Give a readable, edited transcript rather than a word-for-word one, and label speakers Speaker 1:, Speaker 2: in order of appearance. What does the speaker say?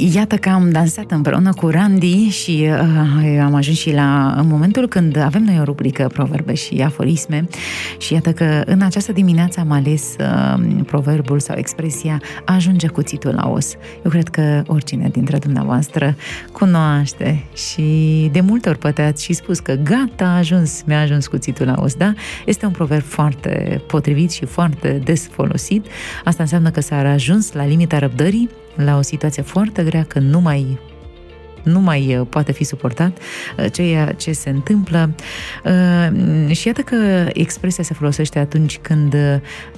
Speaker 1: Iată că am dansat împreună cu Randy și am ajuns și în momentul când avem noi o rubrică proverbe și aforisme și iată că în această dimineață am ales proverbul sau expresia a ajunge cuțitul la os. Eu cred că oricine dintre dumneavoastră cunoaște și de multe ori poate ați și spus că gata, mi-a ajuns cuțitul la os, da? Este un proverb foarte potrivit și foarte des folosit. Asta înseamnă că s-a ajuns la limita răbdării, la o situație foarte grea, că nu mai poate fi suportat ceea ce se întâmplă. Și iată că expresia se folosește atunci când